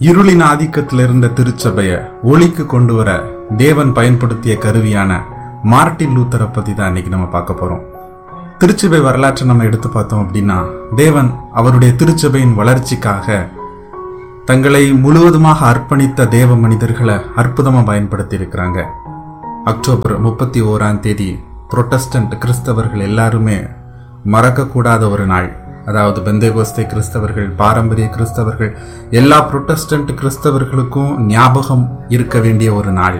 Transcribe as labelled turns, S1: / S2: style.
S1: இருளின் ஆதிக்கத்தில் இருந்த திருச்சபையை ஒளிக்கு கொண்டு வர தேவன் பயன்படுத்திய கருவியான மார்ட்டின் லூத்தரை பத்தி தான் இன்னைக்கு நம்ம பார்க்க போறோம். திருச்சபை வரலாற்றை நம்ம எடுத்து பார்த்தோம் அப்படின்னா, தேவன் அவருடைய திருச்சபையின் வளர்ச்சிக்காக தங்களை முழுவதுமாக அர்ப்பணித்த தேவ மனிதர்களை அற்புதமா பயன்படுத்தி இருக்கிறாங்க. அக்டோபர் 31 புரொட்டஸ்டன்ட் கிறிஸ்தவர்கள் எல்லாருமே மறக்கக்கூடாத ஒரு நாள். அதாவது பெந்தேகோஸ்தே கிறிஸ்தவர்கள், பாரம்பரிய கிறிஸ்தவர்கள், எல்லா புரொட்டஸ்டன்ட் கிறிஸ்தவர்களுக்கும் ஞாபகம் இருக்க வேண்டிய ஒரு நாள்.